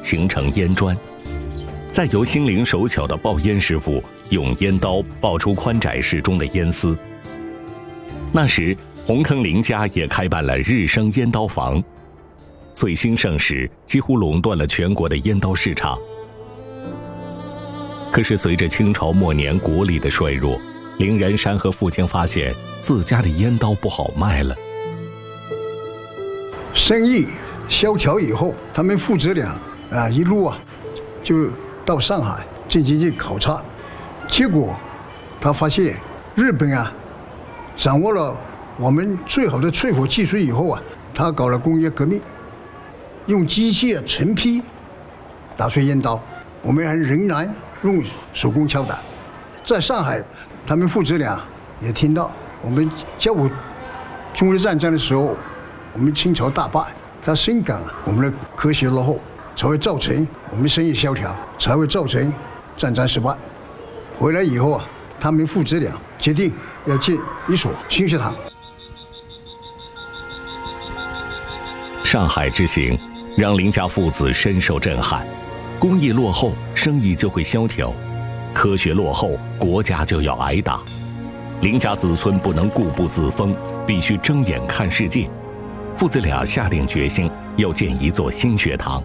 形成烟砖，再由心灵手巧的爆烟师傅用烟刀爆出宽窄适中的烟丝。那时红坑林家也开办了日升烟刀房，最兴盛时几乎垄断了全国的烟刀市场。可是随着清朝末年国力的衰弱，林仁山和父亲发现自家的烟刀不好卖了。 生意萧条以后，他们父子俩一路就到上海进行考察，结果他发现日本掌握了我们最好的淬火技术以后他搞了工业革命，用机械成批打出烟刀，我们还仍然用手工敲打。在上海，他们父子俩也听到我们甲午中日战争的时候，我们清朝大败，他深感我们的科学落后，才会造成我们生意萧条，才会造成战争失败。回来以后他们父子俩决定要建一所新学堂。 上海之行让林家父子深受震撼，工艺落后，生意就会萧条；科学落后，国家就要挨打。林家子孙不能固步自封，必须睁眼看世界。父子俩下定决心要建一座新学堂。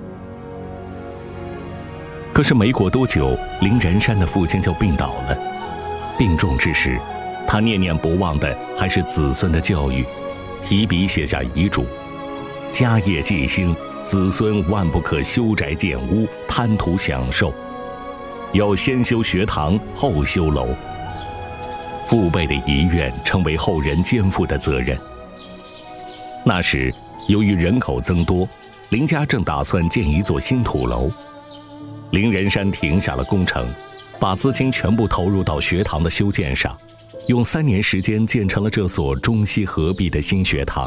可是没过多久，林仁山的父亲就病倒了。病重之时，他念念不忘的还是子孙的教育，提笔写下遗嘱：家业继兴，子孙万不可修宅建屋，贪图享受，要先修学堂，后修楼。父辈的遗愿成为后人肩负的责任。那时由于人口增多，林家正打算建一座新土楼。林仁山停下了工程，把资金全部投入到学堂的修建上，用3年时间建成了这所中西合璧的新学堂。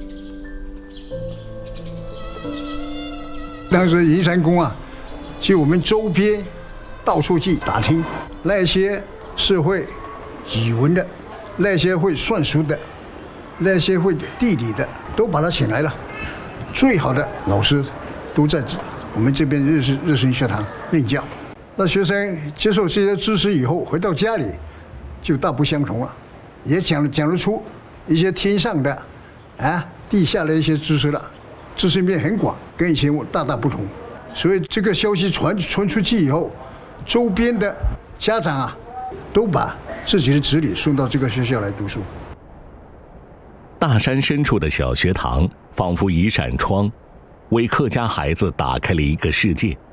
当时银山宫就我们周边到处去打听，那些是会语文的，那些会算术的，那些会地理的，都把他请来了。最好的老师都在我们这边日升学堂任教。那学生接受这些知识以后，回到家里就大不相同了，也讲得出一些天上的地下的一些知识了，知识面很广，跟以前大不同。所以这个消息传出去以后，周边的家长都把自己的子女送到这个学校来读书。 大山深处的小学堂仿佛一扇窗，为客家孩子打开了一个世界。